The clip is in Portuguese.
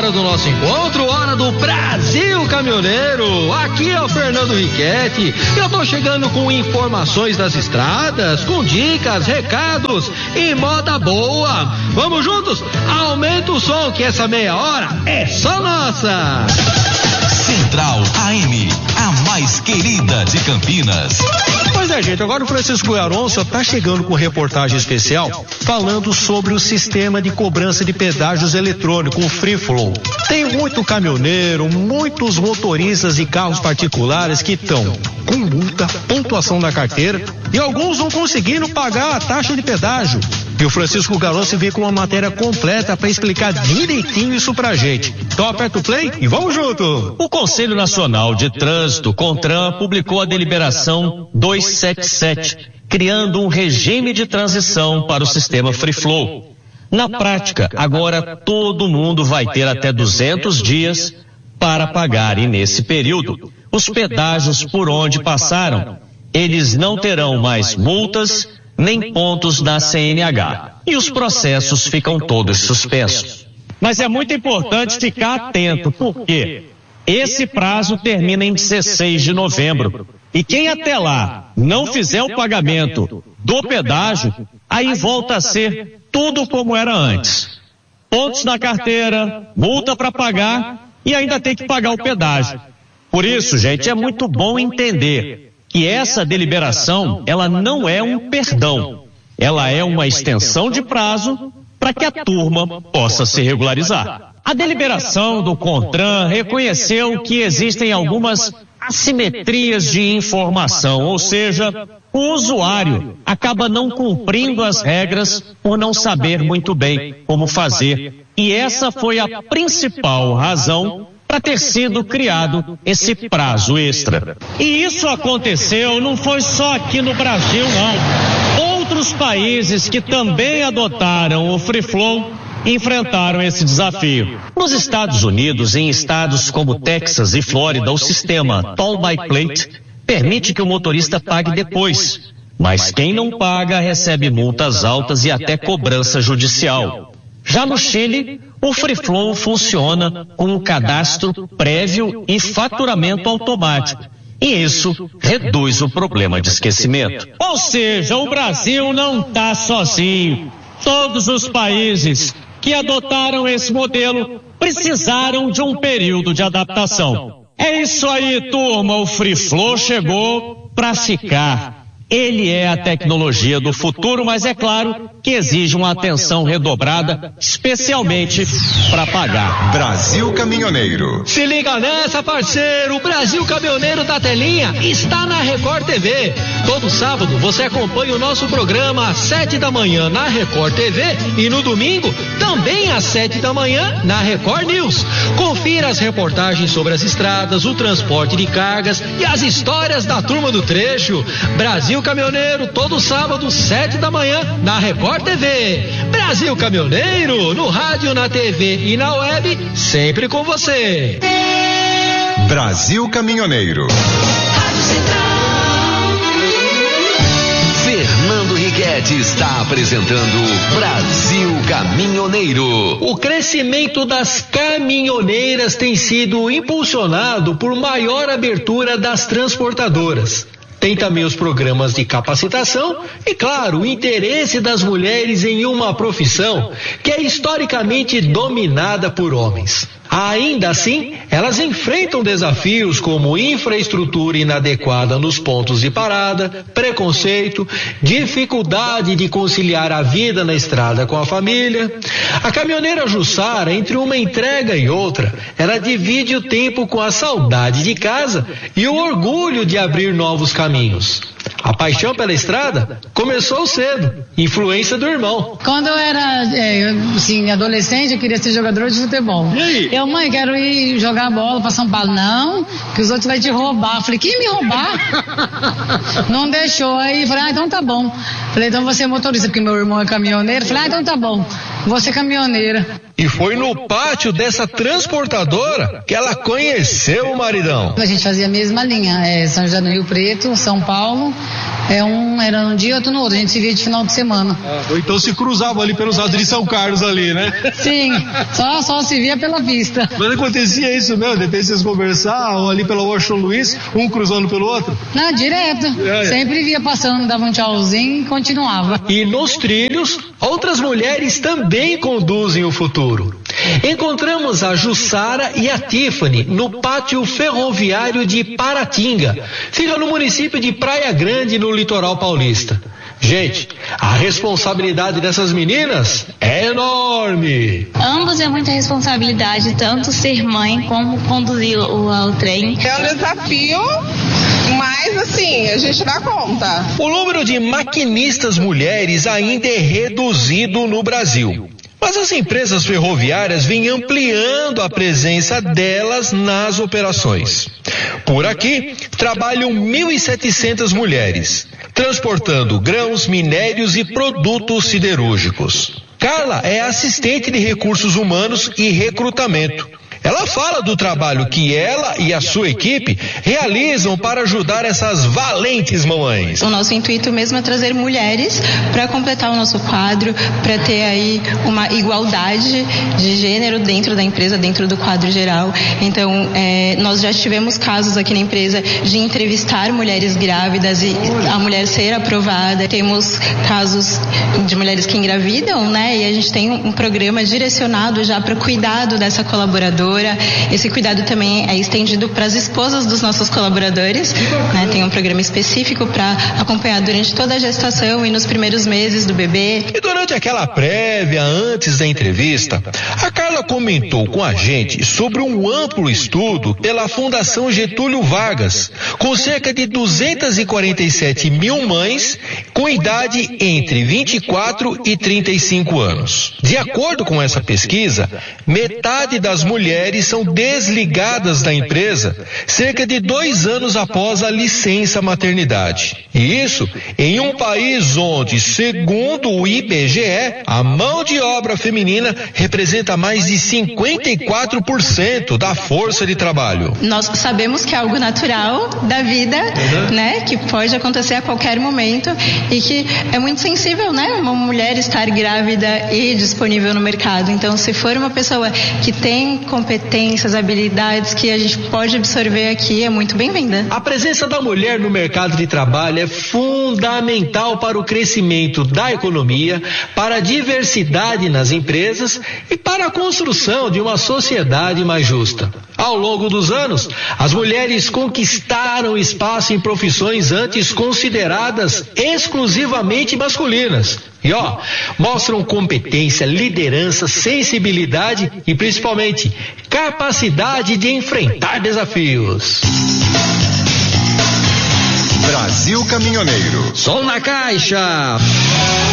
hora do nosso encontro, hora do Brasil Caminhoneiro. Aqui é o Fernando Riquetti. Eu tô chegando com informações das estradas, com dicas, recados e moda boa. Vamos juntos? Aumenta o som que essa meia hora é só nossa. Central AM, a mais querida de Campinas. Pois é, gente, agora o Francisco Garonça tá chegando com reportagem especial falando sobre o sistema de cobrança de pedágios eletrônico, o Free Flow. Tem muito caminhoneiro, muitos motoristas de carros particulares que estão com multa, pontuação na carteira e alguns não conseguindo pagar a taxa de pedágio. E o Francisco Garonça veio com uma matéria completa para explicar direitinho isso pra gente. Então aperta o play e vamos junto! O Conselho Nacional de Trânsito, CONTRAN, publicou a deliberação 277, criando um regime de transição para o sistema Free Flow. Na prática, agora todo mundo vai ter até 200 dias para pagar e nesse período, os pedágios por onde passaram, eles não terão mais multas nem pontos da CNH. E os processos ficam todos suspensos. Mas é muito importante ficar atento, porque esse prazo termina em 16 de novembro. E quem até lá não fizer o pagamento do pedágio, aí volta a ser tudo como era antes. Pontos na carteira, multa para pagar e ainda tem que pagar o pedágio. Por isso, gente, é muito bom entender que essa deliberação, ela não é um perdão, ela é uma extensão de prazo para que a turma possa se regularizar. A deliberação do CONTRAN reconheceu que existem algumas assimetrias de informação, ou seja, o usuário acaba não cumprindo as regras por não saber muito bem como fazer. E essa foi a principal razão para ter sido criado esse prazo extra. E isso aconteceu não foi só aqui no Brasil, não. Outros países que também adotaram o Free Flow enfrentaram esse desafio. Nos Estados Unidos, em estados como Texas e Flórida, o sistema Toll by Plate permite que o motorista pague depois, mas quem não paga recebe multas altas e até cobrança judicial. Já no Chile, o Free Flow funciona com um cadastro prévio e faturamento automático. E isso reduz o problema de esquecimento. Ou seja, o Brasil não está sozinho. Todos os países que adotaram esse modelo precisaram de um período de adaptação. É isso aí, turma. O Free Flow chegou para ficar. Ele é a tecnologia do futuro, mas é claro que exige uma atenção redobrada, especialmente para pagar. Brasil Caminhoneiro. Se liga nessa, parceiro, o Brasil Caminhoneiro da Telinha está na Record TV. Todo sábado você acompanha o nosso programa às 7 da manhã na Record TV e no domingo também às 7 da manhã na Record News. Confira as reportagens sobre as estradas, o transporte de cargas e as histórias da turma do trecho. Brasil Caminhoneiro, todo sábado, 7 da manhã, na Record TV. Brasil Caminhoneiro, no rádio, na TV e na web, sempre com você. Brasil Caminhoneiro. Fernando Riquetti está apresentando Brasil Caminhoneiro. O crescimento das caminhoneiras tem sido impulsionado por maior abertura das transportadoras. Tem também os programas de capacitação e, claro, o interesse das mulheres em uma profissão que é historicamente dominada por homens. Ainda assim, elas enfrentam desafios como infraestrutura inadequada nos pontos de parada, preconceito, dificuldade de conciliar a vida na estrada com a família. A caminhoneira Jussara, entre uma entrega e outra, ela divide o tempo com a saudade de casa e o orgulho de abrir novos caminhos. A paixão pela estrada começou cedo, influência do irmão. Quando eu era adolescente, eu queria ser jogador de futebol. E aí? Eu, mãe, quero ir jogar bola pra São Paulo. Não, que os outros vão te roubar. Eu falei, quem me roubar? Não deixou. Aí falei, então tá bom. Falei, então você é motorista, porque meu irmão é caminhoneiro. Falei, então tá bom. vou ser caminhoneira. E foi no pátio dessa transportadora que ela conheceu o maridão. A gente fazia a mesma linha, São José do Rio Preto, São Paulo, era num dia, outro no outro, a gente se via de final de semana. Ou então se cruzava ali pelos lados de São Carlos ali, né? Sim, só se via pela pista. Mas acontecia isso mesmo, de repente vocês conversavam ali pela Washington Luiz, um cruzando pelo outro? Não, direto, sempre via passando, dava um tchauzinho e continuava. E nos trilhos, outras mulheres também conduzem o futuro. Encontramos a Jussara e a Tiffany no pátio ferroviário de Paratinga. Fica no município de Praia Grande, no litoral paulista. Gente, a responsabilidade dessas meninas é enorme. Ambos é muita responsabilidade, tanto ser mãe como conduzir o trem. É um desafio, mas assim, a gente dá conta. O número de maquinistas mulheres ainda é reduzido no Brasil. Mas as empresas ferroviárias vêm ampliando a presença delas nas operações. Por aqui, trabalham 1.700 mulheres, transportando grãos, minérios e produtos siderúrgicos. Carla é assistente de recursos humanos e recrutamento. Ela fala do trabalho que ela e a sua equipe realizam para ajudar essas valentes mamães. O nosso intuito mesmo é trazer mulheres para completar o nosso quadro, para ter aí uma igualdade de gênero dentro da empresa, dentro do quadro geral. Então, nós já tivemos casos aqui na empresa de entrevistar mulheres grávidas e a mulher ser aprovada. Temos casos de mulheres que engravidam, né? E a gente tem um programa direcionado já para o cuidado dessa colaboradora. Esse cuidado também é estendido para as esposas dos nossos colaboradores, né? Tem um programa específico para acompanhar durante toda a gestação e nos primeiros meses do bebê. E durante aquela prévia, antes da entrevista, a Carla comentou com a gente sobre um amplo estudo pela Fundação Getúlio Vargas, com cerca de 247 mil mães com idade entre 24 e 35 anos. De acordo com essa pesquisa, metade das mulheres são desligadas da empresa cerca de 2 anos após a licença maternidade. E isso em um país onde, segundo o IBGE, a mão de obra feminina representa mais de 54% da força de trabalho. Nós sabemos que é algo natural da vida, né? Que pode acontecer a qualquer momento e que é muito sensível, né? Uma mulher estar grávida e disponível no mercado. Então, se for uma pessoa que tem competências, habilidades que a gente pode absorver aqui, é muito bem-vinda. A presença da mulher no mercado de trabalho é fundamental para o crescimento da economia, para a diversidade nas empresas e para a construção de uma sociedade mais justa. Ao longo dos anos, as mulheres conquistaram espaço em profissões antes consideradas exclusivamente masculinas. E mostram competência, liderança, sensibilidade e principalmente capacidade de enfrentar desafios. Brasil Caminhoneiro. Som na caixa!